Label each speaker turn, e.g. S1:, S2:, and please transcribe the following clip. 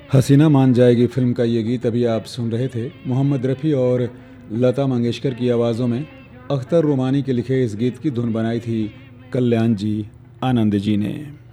S1: हसीना मान जाएगी फिल्म का ये गीत अभी आप सुन रहे थे। मोहम्मद रफ़ी और लता मंगेशकर की आवाज़ों में अख्तर रुमानी के लिखे इस गीत की धुन बनाई थी कल्याण जी, आनंद जी ने।